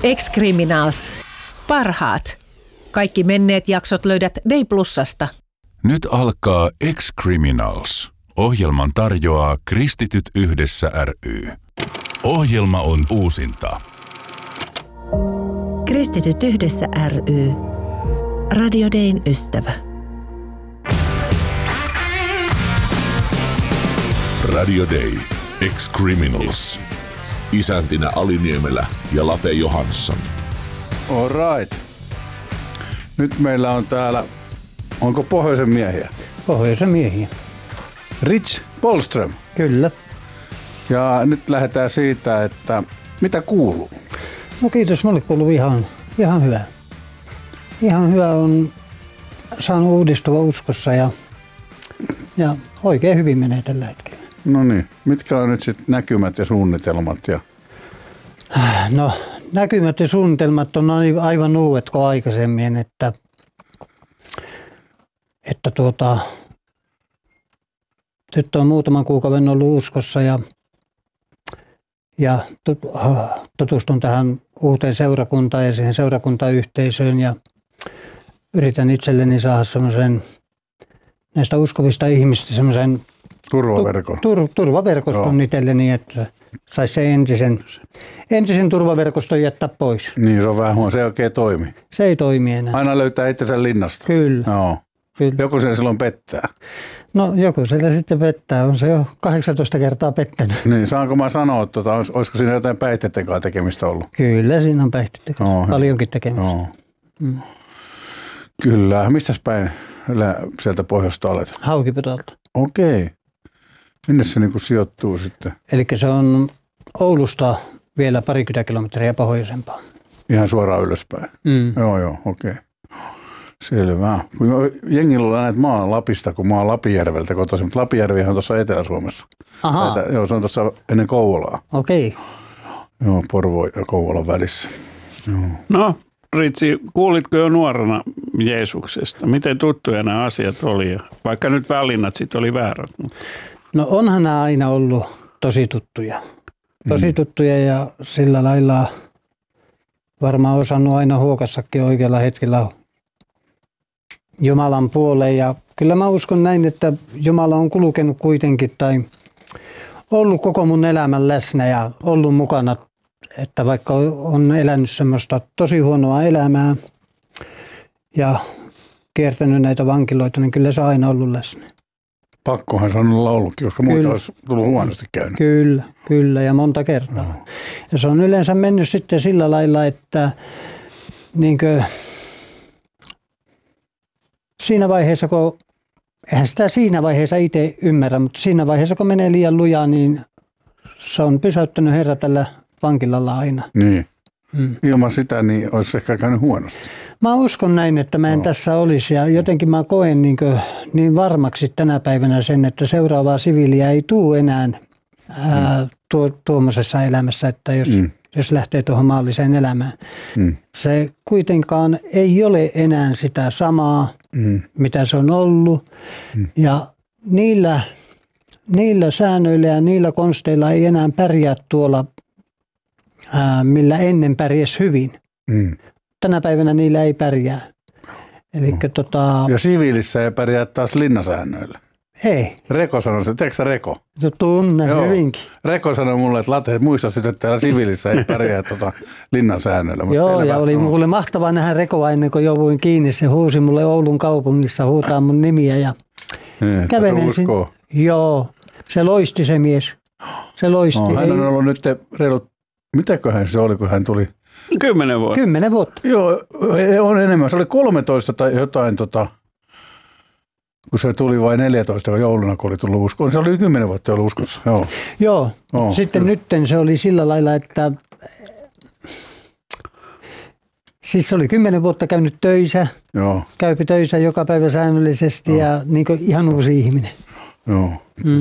Ex-Criminals. Parhaat. Kaikki menneet jaksot löydät Day Plusasta. Nyt alkaa Ex-Criminals. Ohjelman tarjoaa Kristityt yhdessä ry. Ohjelma on uusinta. Kristityt yhdessä ry. Radio Dayn ystävä. Radio Day. Ex-Criminals. Isäntinä Ali Niemelä ja Late Johansson. All right. Nyt meillä on täällä, onko pohjoisen miehiä? Pohjoisen miehiä. Rich Polström. Kyllä. Ja nyt lähdetään siitä, että mitä kuuluu? No kiitos, mulle kuuluu ihan hyvä. Ihan hyvä on saanut uudistua uskossa ja oikein hyvin menee tällä hetkellä. No niin, mitkä on nyt sitten näkymät ja suunnitelmat? No näkymät ja suunnitelmat on aivan uudet kuin aikaisemmin, että nyt on muutaman kuukauden ollut uskossa ja tutustun tähän uuteen seurakuntaan ja siihen seurakuntayhteisöön ja yritän itselleni saada semmoisen näistä uskovista ihmistä semmoisen turvaverkoston itselleni, että saisi se entisen turvaverkoston jättää pois. Niin, se on vähän huono. Se ei oikein toimi. Se ei toimi enää. Aina löytää itsensä linnasta. Kyllä. Joo. Kyllä. Joku sen silloin pettää. No joku sieltä sitten pettää. On se jo 18 kertaa pettänyt. Niin, saanko mä sanoa, että olisiko siinä jotain päihteiden kanssa tekemistä ollut? Kyllä, siinä on päihteiden kanssa. Paljonkin tekemistä. Joo. Kyllä. Mistäs päin sieltä pohjoista olet? Haukiputolta. Okei. Minne se niin sijoittuu sitten? Eli se on Oulusta vielä parikymmentä kilometriä pohjoisempaan. Ihan suoraan ylöspäin? Joo, okei. Selvä. Jengillä on aina, että mä oon Lapista, kun mä oon Lapijärveltä kotoisin, mutta Lapijärvihän on tuossa Etelä-Suomessa. Ahaa. Joo, se on tuossa ennen Kouvolaa. Okei. Joo, Porvo ja Kouvolan välissä. Joo. No, Ritsi, kuulitko jo nuorena Jeesuksesta? Miten tuttuja nämä asiat oli? Vaikka nyt valinnat sitten oli väärät. Mutta... No onhan nämä aina ollut tosi tuttuja. Tosi tuttuja ja sillä lailla varmaan osannut aina huokassakin oikealla hetkellä Jumalan puoleen. Ja kyllä mä uskon näin, että Jumala on kulkenut kuitenkin tai ollut koko mun elämän läsnä ja ollut mukana. Että vaikka on elänyt semmoista tosi huonoa elämää ja kiertänyt näitä vankiloita, niin kyllä se on aina ollut läsnä. Pakkohan se on ollutkin, koska muita olisi tullut huonosti käynyt. Kyllä ja monta kertaa. No. Ja se on yleensä mennyt sitten sillä lailla, että siinä vaiheessa, eihän sitä siinä vaiheessa itse ymmärrä, mutta siinä vaiheessa, kun menee liian lujaa, niin se on pysäyttänyt Herra tällä vankilalla aina. Niin. Ilman sitä niin olisi ehkä käynyt huonosti. Mä uskon näin, että mä en tässä olisi ja jotenkin mä koen niin varmaksi tänä päivänä sen, että seuraavaa siviiliä ei tule enää tuommoisessa elämässä, että jos lähtee tuohon maalliseen elämään. Se kuitenkaan ei ole enää sitä samaa, mitä se on ollut ja niillä säännöillä ja niillä konsteilla ei enää pärjää tuolla, millä ennen pärjäsi hyvin. Tänä päivänä niillä ei pärjää. Ja siviilissä ei pärjää taas linnasäännöillä. Ei. Reko sanoi se, tiedätkö sä Reko? Tunnen hyvinkin. Reko sanoi mulle, että Late, muista sitten, että täällä siviilissä ei pärjää linnasäännöillä. Joo, ja oli mulle mahtavaa nähdä Rekoa ennen kuin jouduin kiinni. Se huusi mulle Oulun kaupungissa, huutaa mun nimiä ja kävelen sinne. Joo, se loisti se mies. Se loisti. Hän on ollut nyt reilut, mitäköhän se oli, kun hän tuli? 10 vuotta. 10 vuotta. Joo, on enemmän. Se oli 13 tai jotain, kun se tuli vain 14 jouluna, kun oli tullut uskoon. Se oli 10 vuotta ollut uskossa. Joo. Sitten nytten se oli sillä lailla, että siis se oli 10 vuotta käynyt töissä. Joo. Käypi töissä joka päivä säännöllisesti ja niin kuin ihan uusi ihminen. Joo.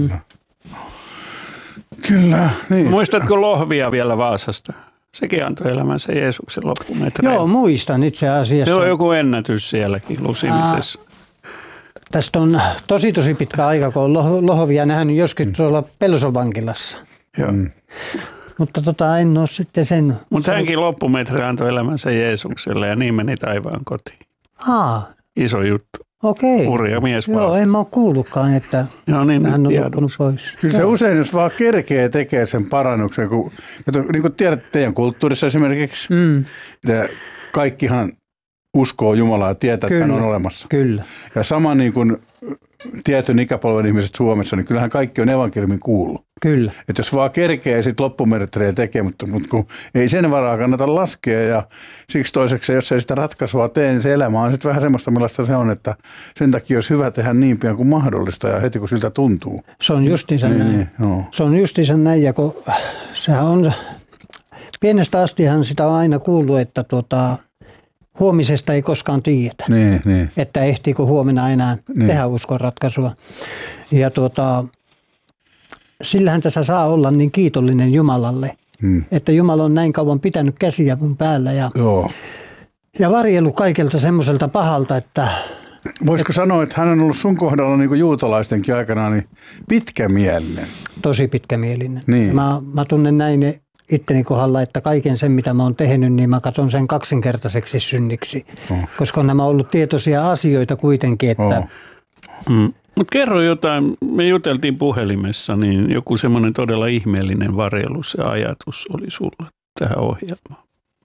Kyllä. Niin. Muistatko Lohvia vielä Vaasasta? Sekin antoi elämänsä Jeesuksen loppumetreillä. Joo, muistan itse asiassa. Se on joku ennätys sielläkin lusimisessa. Tästä on tosi pitkä aika, kun on Lohovia nähnyt joskin tuolla Pelson vankilassa. Joo. Mutta en ole sitten sen. Mutta hänkin loppumetri antoi elämänsä Jeesukselle ja niin meni taivaan kotiin. Iso juttu. Okei. Hurja mies. Joo, en mä ole kuullutkaan, että niin hän on loppunut pois. Kyllä se usein, jos vaan kerkee tekee sen parannuksen, kun, niin kuin tiedät teidän kulttuurissa esimerkiksi, kaikkihan uskoo Jumalaa ja tietää, että hän on olemassa. Kyllä. Ja sama niin kuin tietyn ikäpolven ihmiset Suomessa, niin kyllähän kaikki on evankeliumin kuullut. Kyllä. Että jos vaan kerkee sitten loppumetriä tekee, mutta kun ei sen varaa kannata laskea ja siksi toiseksi, jos ei sitä ratkaisua tee, niin se elämä on sitten vähän semmoista, millaista se on, että sen takia olisi hyvä tehdä niin pian kuin mahdollista ja heti kun siltä tuntuu. Se on justiinsa näin. Se on justiinsa näin ja kun sehän on, pienestä astihan sitä on aina kuullut, että huomisesta ei koskaan tiedetä, että ehtiikö huomenna enää tehdä uskonratkaisua. Ja sillähän tässä saa olla niin kiitollinen Jumalalle, että Jumala on näin kauan pitänyt käsiä mun päällä ja varjellut kaikelta semmoiselta pahalta, että... Voisiko sanoa, että hän on ollut sun kohdalla niin kuin juutalaistenkin aikana niin pitkämielinen? Tosi pitkämielinen. Niin. Mä tunnen näin itteni kohdalla, että kaiken sen, mitä mä oon tehnyt, niin mä katson sen kaksinkertaiseksi synniksi. Koska on nämä ollut tietoisia asioita kuitenkin, että... Mutta kerro jotain, me juteltiin puhelimessa, niin joku semmoinen todella ihmeellinen varjelus ja ajatus oli sulla tähän ohjelmaan.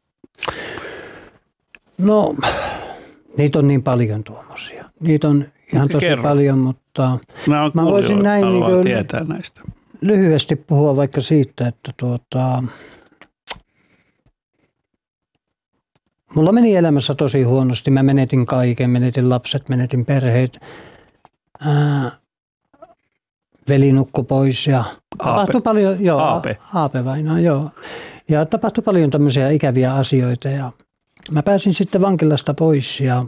No, niitä on niin paljon tuommoisia. Niitä on ihan tosi paljon, mutta mä voisin näin tietää näistä. Lyhyesti puhua vaikka siitä, että mulla meni elämässä tosi huonosti. Mä menetin kaiken, menetin lapset, menetin perheet. Veli nukkui pois ja tapahtui paljon, Aape vainaa, joo. Ja tapahtui paljon tämmöisiä ikäviä asioita ja mä pääsin sitten vankilasta pois ja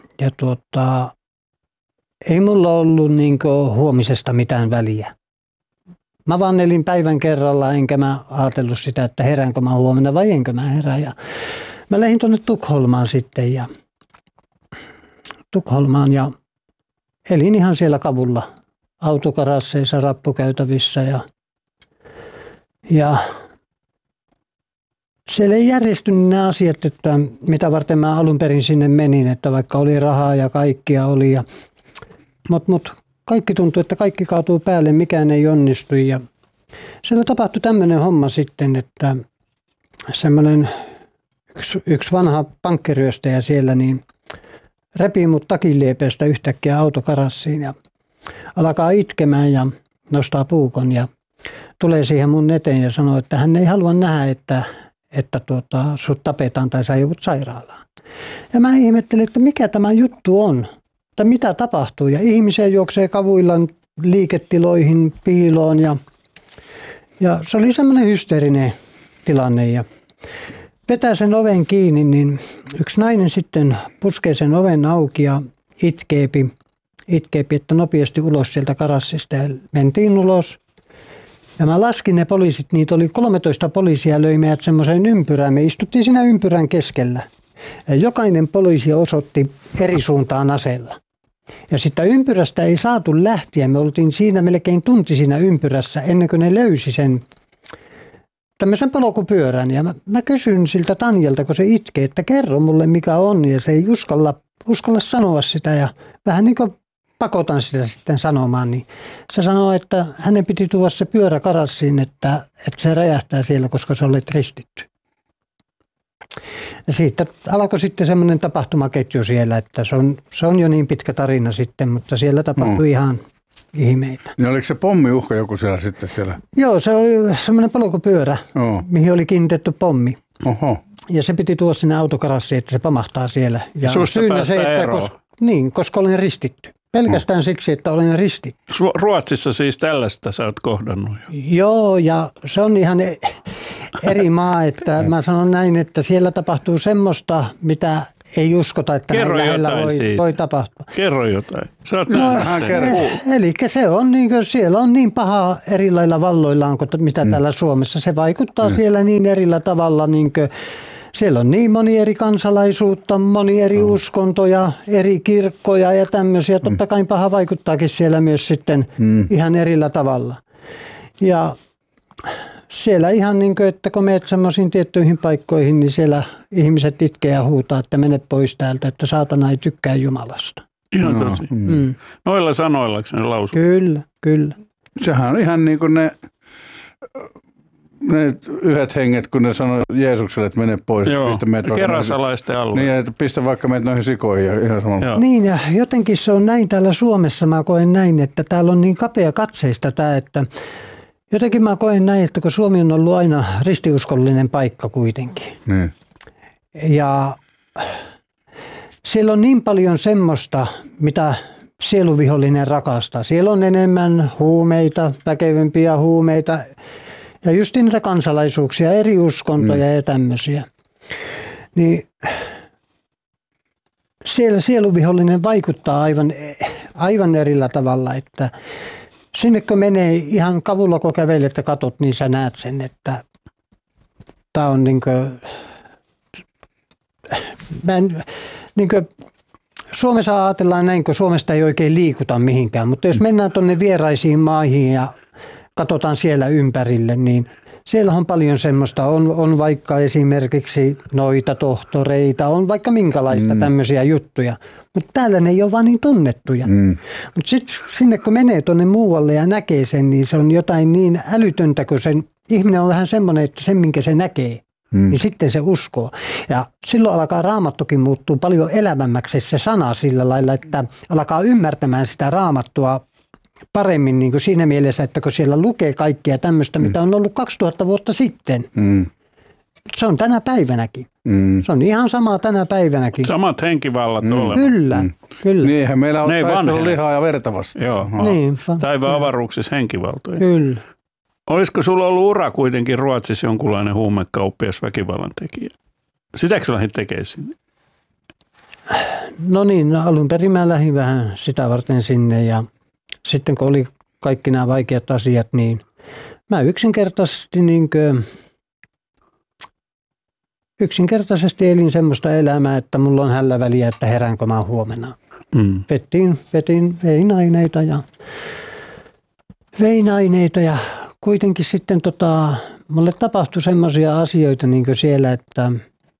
ei mulla ollut huomisesta mitään väliä. Mä vaan elin päivän kerralla, enkä mä ajatellut sitä, että heräänkö mä huomenna vai enkö mä herää. Ja mä lähdin tuonne Tukholmaan sitten ja elin ihan siellä kavulla autokarasseissa, rappukäytävissä ja siellä ei järjestynyt nämä asiat, että mitä varten mä alun perin sinne menin, että vaikka oli rahaa ja kaikkia oli. Mutta kaikki tuntui, että kaikki kaatuu päälle, mikään ei onnistu. Ja siellä tapahtui tämmöinen homma sitten, että semmoinen yksi vanha pankkiryöstäjä siellä niin repii mut takinliepeestä yhtäkkiä autokarassiin ja alkaa itkemään ja nostaa puukon ja tulee siihen mun eteen ja sanoo, että hän ei halua nähdä, että sut tapetaan tai sä joudut sairaalaan. Ja mä ihmettelin, että mikä tämä juttu on, että mitä tapahtuu. Ja ihmisiä juoksee kavuilla liiketiloihin, piiloon ja se oli semmoinen hysteerinen tilanne. Ja vetää sen oven kiinni, niin yksi nainen sitten puskee sen oven auki ja itkeepi, että nopeasti ulos sieltä karassista ja mentiin ulos. Ja mä laskin ne poliisit, niitä oli 13 poliisia, löi meidät semmoiseen ympyrään. Me istuttiin siinä ympyrän keskellä. Ja jokainen poliisi osoitti eri suuntaan aseella. Ja sitä ympyrästä ei saatu lähteä. Me oltiin siinä melkein tunti siinä ympyrässä ennen kuin ne löysi sen tämmöisen polkupyörän. Ja mä kysyin siltä Tanjalta, kun se itkee, että kerro mulle mikä on. Ja se ei uskalla sanoa sitä ja vähän niin kuin pakotan sitä sitten sanomaan, niin se sanoo, että hänen piti tuoda se pyörä karassiin, että se räjähtää siellä, koska se olet ristitty. Ja siitä alkoi sitten semmoinen tapahtumaketju siellä, että se on jo niin pitkä tarina sitten, mutta siellä tapahtui ihan ihmeitä. Ja oliko se pommiuhka joku siellä sitten siellä? Joo, se oli semmoinen polkupyörä, mihin oli kiinnitetty pommi. Oho. Ja se piti tuoda sinne autokarassiin, että se pamahtaa siellä. Ja susta syynä se, että koska olen ristitty. Pelkästään siksi, että olen ristitty. Ruotsissa siis tällaista sä oot kohdannut jo. Joo, ja se on ihan eri maa, että mä sanon näin, että siellä tapahtuu semmoista, mitä ei uskota, että näin lähellä voi tapahtua. Kerro jotain. Sä oot eli se on siellä on niin paha eri lailla valloillaan kuin mitä täällä Suomessa. Se vaikuttaa siellä niin erillä tavalla, siellä on niin moni eri kansalaisuutta, moni eri uskontoja, eri kirkkoja ja tämmöisiä. Totta kai paha vaikuttaakin siellä myös sitten ihan erillä tavalla. Ja siellä ihan niin kuin, että kun menet semmoisiin tiettyihin paikkoihin, niin siellä ihmiset itkee ja huutaa, että mene pois täältä, että saatana ei tykkää Jumalasta. Ihan tosi. Noilla sanoilla ne lausuu. Kyllä. Sehän on ihan niin kuin ne yhdet henget, kun ne sanoo Jeesukselle, että mene pois. Joo, kerasalaisten alueelle. Niin, että pistä vaikka meitä noihin sikoihin ja ihan samalla. Niin, ja jotenkin se on näin täällä Suomessa, mä koen näin, että täällä on niin kapea katseista tämä, että jotenkin mä koen näin, että kun Suomi on ollut aina ristiuskollinen paikka kuitenkin. Niin. Ja siellä on niin paljon semmoista, mitä sieluvihollinen rakastaa. Siellä on enemmän huumeita, väkevämpiä huumeita ja just niitä kansalaisuuksia, eri uskontoja ja tämmöisiä. Niin siellä sieluvihollinen vaikuttaa aivan erillä tavalla, että sinne kun menee ihan kavulla, kun kävelet ja katot, niin sä näet sen, että tää on Suomessa ajatellaan näin, kun Suomesta ei oikein liikuta mihinkään, mutta jos mennään tuonne vieraisiin maihin ja katsotaan siellä ympärille, niin siellä on paljon semmoista, on vaikka esimerkiksi noita tohtoreita, on vaikka minkälaista tämmöisiä juttuja, mutta täällä ne ei ole vaan niin tunnettuja. Mutta sitten sinne kun menee tuonne muualle ja näkee sen, niin se on jotain niin älytöntä, kun sen ihminen on vähän semmoinen, että sen minkä se näkee, niin sitten se uskoo. Ja silloin alkaa Raamattukin muuttuu paljon elävämmäksi se sana sillä lailla, että alkaa ymmärtämään sitä Raamattua paremmin niin kuin siinä mielessä, että kun siellä lukee kaikkea tämmöistä, mitä on ollut 2000 vuotta sitten. Se on tänä päivänäkin. Se on ihan samaa tänä päivänäkin. Samat henkivallat olevat. Kyllä. Niinhän meillä on taistelu lihaa ja verta vastaan. Joo. Niin, taivaan avaruuksissa henkivaltoja. Kyllä. Olisiko sulla ollut ura kuitenkin Ruotsissa jonkunlainen huumekauppias, väkivallan tekijä? Sitäkö sä lähdit tekemään sinne? No niin, alun perin mä lähdin vähän sitä varten sinne ja sitten kun oli kaikki nämä vaikeat asiat, niin mä yksinkertaisesti elin semmoista elämää, että mulla on hällä väliä, että heräänkö mä huomenna. Vein aineita ja kuitenkin sitten mulle tapahtui semmoisia asioita niin kuin siellä, että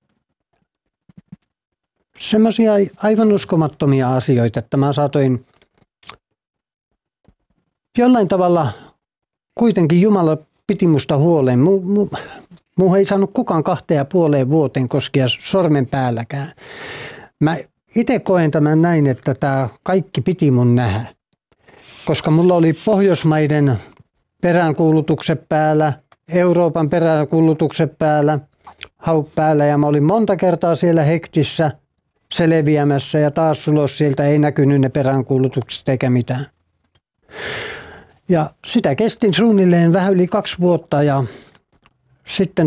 semmoisia aivan uskomattomia asioita, että mä saatoin jollain tavalla kuitenkin Jumala piti musta huolen. Muu ei saanut kukaan 2,5 vuoteen koskea sormen päälläkään. Mä itse koen tämän näin, että tämä kaikki piti mun nähdä. Koska mulla oli Pohjoismaiden peräänkuulutukset päällä, Euroopan peräänkuulutukset päällä, haut päällä ja mä olin monta kertaa siellä hektissä selviämässä ja taas ulos sieltä ei näkynyt ne peräänkuulutukset eikä mitään. Ja sitä kestin suunnilleen vähän yli 2 vuotta ja sitten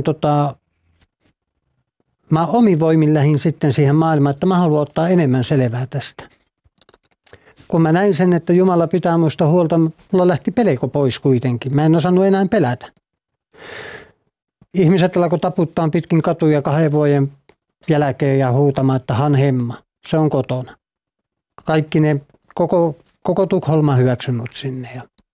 mä omin voimin lähdin sitten siihen maailmaan, että mä haluan ottaa enemmän selvää tästä. Kun mä näin sen, että Jumala pitää musta huolta, mulla lähti pelko pois kuitenkin. Mä en osannut enää pelätä. Ihmiset alkoi taputtaa pitkin katuja 2 vuoden jälkeen ja huutamaan, että hanhemma, se on kotona. Kaikki ne, koko Tukholma hyväksynyt sinne.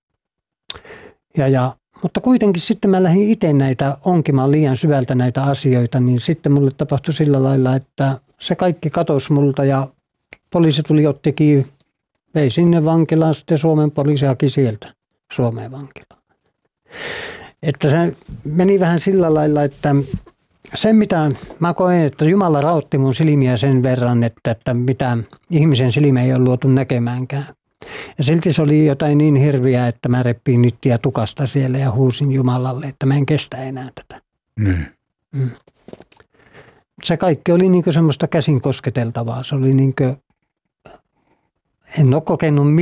Mutta kuitenkin sitten mä lähdin itse näitä onkimaan liian syvältä näitä asioita, niin sitten mulle tapahtui sillä lailla, että se kaikki katosi multa ja poliisi tuli ottikin, vei sinne vankilaan, sitten Suomen poliisi haki sieltä Suomeen vankilaan. Että se meni vähän sillä lailla, että se mitä mä koen, että Jumala rauhoitti mun silmiä sen verran, että mitä ihmisen silmä ei ole luotu näkemäänkään. Ja silti se oli jotain niin hirviää, että mä reppiin nyttiä tukasta siellä ja huusin Jumalalle, että mä en kestä enää tätä. Se kaikki oli niin kuin semmoista käsin kosketeltavaa. Se oli niin kuin, en ole kokenut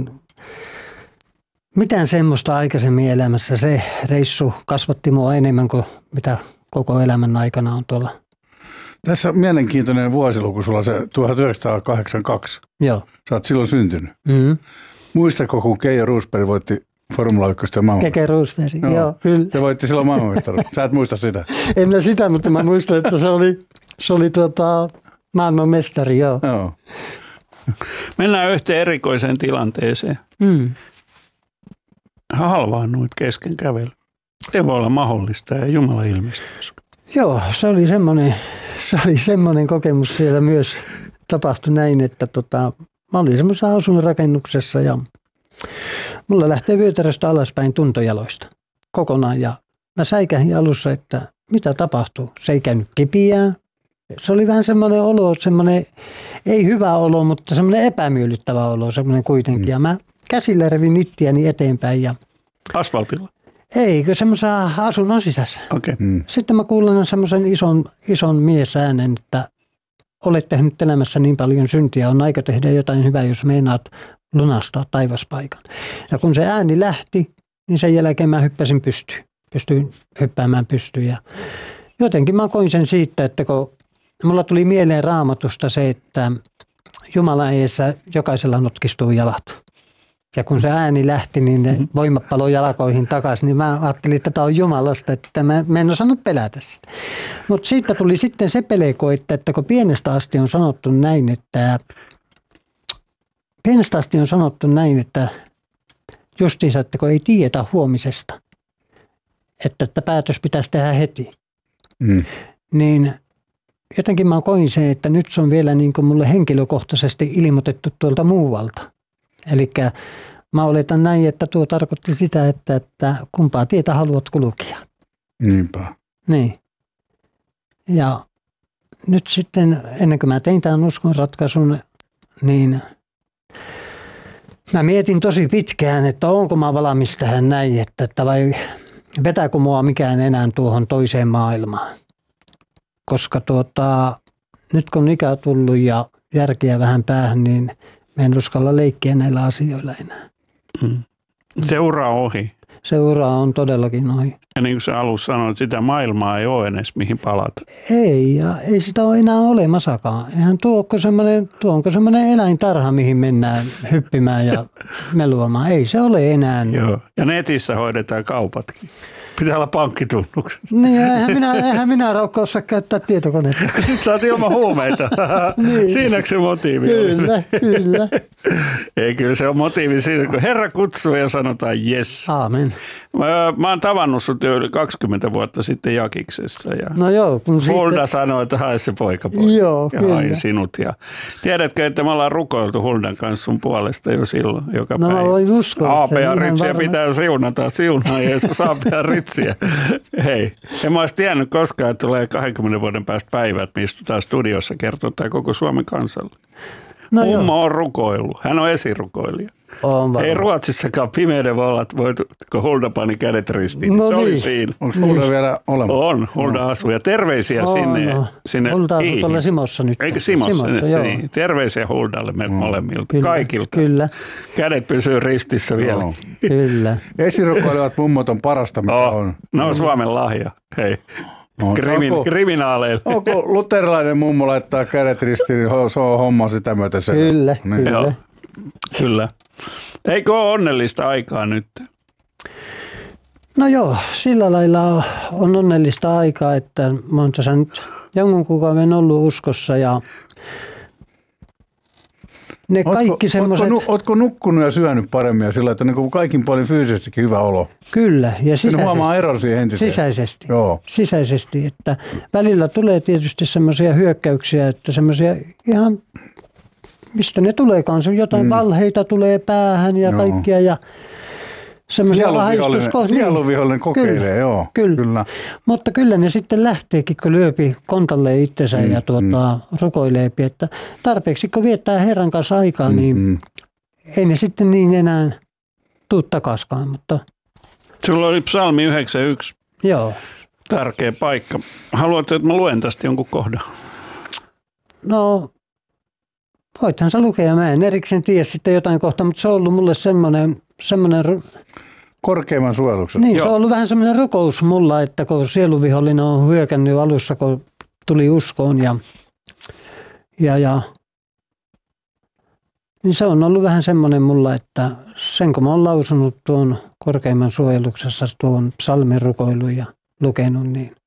mitään semmoista aikaisemmin elämässä. Se reissu kasvatti mua enemmän kuin mitä koko elämän aikana on tuolla. Tässä on mielenkiintoinen vuosiluku sulla se 1982. Joo. Sä oot silloin syntynyt. Muistatko, kun Keijo Roosberg voitti Formula 1 ja maailmanmestaruuden? Keke Roosberg, joo, kyllä. Se voitti silloin maailmanmestaruuden. Sä et muista sitä. En mä sitä, mutta mä muistan, että se oli maailmanmestari, joo. Mennään yhteen erikoiseen tilanteeseen. Halvaannuit kesken kävely. Se voi olla mahdollista ja Jumala ilmestyy. Joo, se oli semmoinen kokemus siellä myös tapahtui näin, että mä olin semmoisessa asuinrakennuksessa ja mulla lähtee vyötäröstä alaspäin tuntojaloista kokonaan ja mä säikähin alussa, että mitä tapahtuu. Se ei käynyt kipiää. Se oli vähän semmoinen olo, semmoinen ei hyvä olo, mutta semmoinen epämiellyttävä olo, semmoinen kuitenkin. Ja mä käsillä revin ittiäni eteenpäin ja asfaltilla? Eikö semmoisessa asunnon sisässä. Okay. Sitten mä kuulen semmoisen ison miesäänen, että olet tehnyt elämässä niin paljon syntiä, on aika tehdä jotain hyvää, jos meinaat lunastaa taivaspaikan. Ja kun se ääni lähti, niin sen jälkeen mä hyppäsin pystyyn. Pystyin hyppäämään pystyyn. Ja jotenkin mä koin sen siitä, että kun mulla tuli mieleen Raamatusta se, että Jumalan edessä jokaisella notkistuu jalat. Ja kun se ääni lähti, niin ne voimat paloi jalkoihin takaisin, niin mä ajattelin, että tämä on Jumalasta, että mä en osannut pelätä sitä. Mutta siitä tuli sitten se peleko, että kun pienestä asti on sanottu näin, että justiinsa, että kun ei tiedetä huomisesta, että päätös pitäisi tehdä heti, niin jotenkin mä koin sen, että nyt se on vielä niin kuin mulle henkilökohtaisesti ilmoitettu tuolta muualta. Eli mä oletan näin, että tuo tarkoitti sitä, että kumpaa tietä haluat kulkea. Niinpä. Niin. Ja nyt sitten, ennen kuin mä tein tämän uskonratkaisun, niin mä mietin tosi pitkään, että onko mä valmis tähän näin, että vai vetääkö mua mikään enää tuohon toiseen maailmaan. Koska nyt kun ikä on tullut ja järkeä vähän päähän, niin mä en uskalla leikkiä näillä asioilla enää. Seura on ohi. Seura on todellakin ohi. Ja niin kuin sä alussa sanoit, sitä maailmaa ei ole edes mihin palata. Ei, ja ei sitä ole enää olemassakaan. Eihän tuo onko semmoinen eläintarha, mihin mennään hyppimään ja meluamaan. Ei se ole enää. Joo, ja netissä hoidetaan kaupatkin. Pitää olla pankkitunnukset. Niin, eihän minä Raukka osaa käyttää tietokonetta. Nyt sä oot ilman huumeita. Niin. Siinäkö se motiivi kyllä, Kyllä. Ei, kyllä se on motiivi siinä, kun Herra kutsuu ja sanotaan yes. Aamen. Mä oon tavannut sut jo yli 20 vuotta sitten Jakiksessa. Ja no joo. Hulda sanoi, että hae se poika pois. Joo, ja kyllä. hain sinut. Ja tiedätkö, että me ollaan rukoiltu Huldan kanssa sun puolesta jo silloin joka päivä. No mä voin uskoa. Aapea Ritsiä pitää siunata. Siunaa Jeesus Aapea Ritsiä. Hei, en mä olisi tiennyt koskaan, että tulee 20 vuoden päästä päivä, että me istutaan studiossa kertoa tämä koko Suomen kansalle. No Mummo on rukoillut. Hän on esirukoilija. Ei Ruotsissakaan pimeyden vallat voitu, kun Hulda pani kädet ristiin. No se niin. oli siinä. Onko Hulda vielä olemassa? On, Hulda asuu. Ja terveisiä sinne. Hulda asuu tuolla Simossa nyt. Eikö Simossa? Niin. Terveisiä Huldalle meiltä molemmilta. Kyllä, kaikilta. Kyllä. Kädet pysyy ristissä vielä. Joo. Kyllä. Esirukoilevat mummot on parasta, mitä on. No Suomen lahja. Hei. Kriminaaleille. Onko luterilainen mummo laittaa kädet ristiin, niin se on homma sitä myöten. Kyllä, niin. kyllä. Kyllä. Eikö ole onnellista aikaa nyt? No joo, sillä lailla on onnellista aikaa, että mä oon tässä nyt jonkun kuukauden ollut uskossa ja ne kaikki semmoiset... Ootko nukkunut ja syönyt paremmin ja sillä, että niin kaikin puolin fyysisestikin hyvä olo? Kyllä. Ja sisäisesti. Huomaa eron siihen entiseen. Sisäisesti. Joo. Sisäisesti, että välillä tulee tietysti semmoisia hyökkäyksiä, että semmoisia ihan, mistä ne tuleekaan, jotain valheita tulee päähän ja kaikkia ja semmoisia ahdistuskohtia. Sieluvihollinen kokeilee, kyllä, joo. Kyllä. Mutta kyllä ne sitten lähteekin, kun lyöpi kontalleen itsensä ja rukoileepi, että tarpeeksi kun viettää Herran kanssa aikaa, niin ei ne sitten niin enää tuu takaskaan. Mutta... Sulla oli psalmi 91. Joo. Tärkeä paikka. Haluatko, että mä luen tästä jonkun kohdan? No, voithan sä lukea. Mä en erikseen tiedä sitten jotain kohtaa, mutta se on ollut mulle semmoinen korkeimman suojeluksessa. Niin, se on ollut vähän semmoinen rukous mulla, että kun sieluvihollinen on hyökännyt alussa, kun tuli uskoon ja niin se on ollut vähän semmoinen mulla, että sen kun mä oon lausunut tuon korkeimman suojeluksessa tuon psalmin rukoilun ja lukenut, niin